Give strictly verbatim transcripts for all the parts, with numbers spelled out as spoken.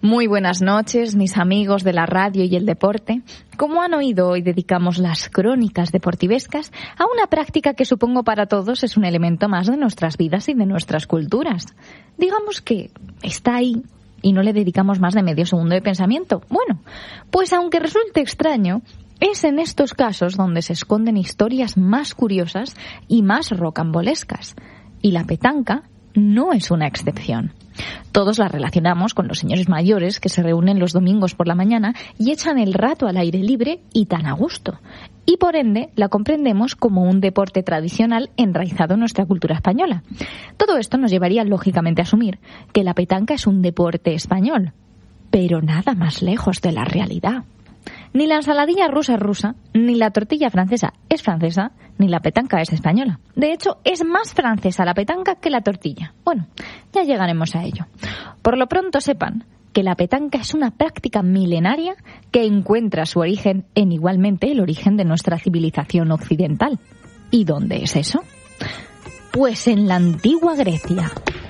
Muy buenas noches, mis amigos de la radio y el deporte. Como han oído, hoy dedicamos las crónicas deportivescas a una práctica que supongo para todos es un elemento más de nuestras vidas y de nuestras culturas. Digamos que está ahí y no le dedicamos más de medio segundo de pensamiento. Bueno, pues aunque resulte extraño, es en estos casos donde se esconden historias más curiosas y más rocambolescas. Y la petanca no es una excepción. Todos la relacionamos con los señores mayores que se reúnen los domingos por la mañana y echan el rato al aire libre y tan a gusto. Y por ende la comprendemos como un deporte tradicional enraizado en nuestra cultura española. Todo esto nos llevaría lógicamente a asumir que la petanca es un deporte español, pero nada más lejos de la realidad. Ni la ensaladilla rusa es rusa, ni la tortilla francesa es francesa, ni la petanca es española. De hecho, es más francesa la petanca que la tortilla. Bueno, ya llegaremos a ello. Por lo pronto sepan que la petanca es una práctica milenaria que encuentra su origen en igualmente el origen de nuestra civilización occidental. ¿Y dónde es eso? Pues en la antigua Grecia.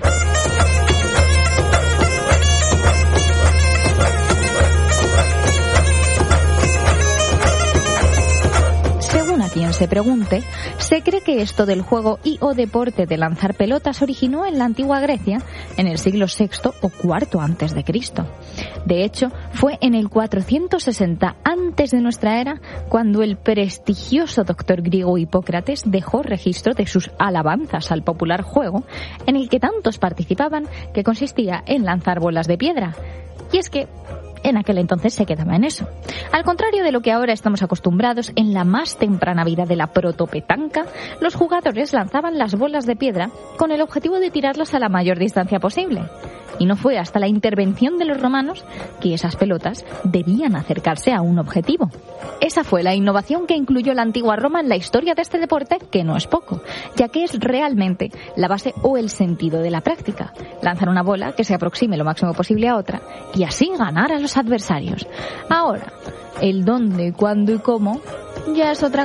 Quien se pregunte, se cree que esto del juego y o deporte de lanzar pelotas originó en la antigua Grecia en el siglo sexto o cuarto antes de Cristo. De hecho, fue en el cuatrocientos sesenta antes de nuestra era cuando el prestigioso doctor griego Hipócrates dejó registro de sus alabanzas al popular juego en el que tantos participaban, que consistía en lanzar bolas de piedra. Y es que en aquel entonces se quedaba en eso. Al contrario de lo que ahora estamos acostumbrados, en la más temprana vida de la protopetanca, los jugadores lanzaban las bolas de piedra con el objetivo de tirarlas a la mayor distancia posible. Y no fue hasta la intervención de los romanos que esas pelotas debían acercarse a un objetivo. Esa fue la innovación que incluyó la antigua Roma en la historia de este deporte, que no es poco, ya que es realmente la base o el sentido de la práctica. Lanzar una bola que se aproxime lo máximo posible a otra y así ganar a los adversarios. Ahora, el dónde, cuándo y cómo ya es otra